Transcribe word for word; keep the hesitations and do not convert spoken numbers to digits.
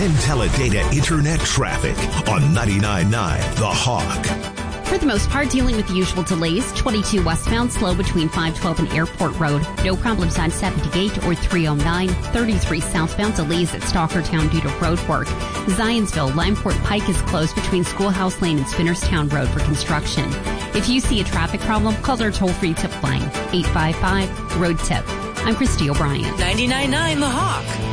IntelliData Internet traffic on ninety-nine point nine The Hawk. For the most part, dealing with the usual delays. twenty-two westbound, slow between five twelve and Airport Road. No problems on seventy-eight or three oh nine. thirty-three southbound, delays at Stalkertown due to road work. Zionsville, Limeport Pike is closed between Schoolhouse Lane and Spinnerstown Road for construction. If you see a traffic problem, call our toll-free tip line, eight five five, ROAD-TIP. I'm Christy O'Brien. ninety-nine point nine The Hawk.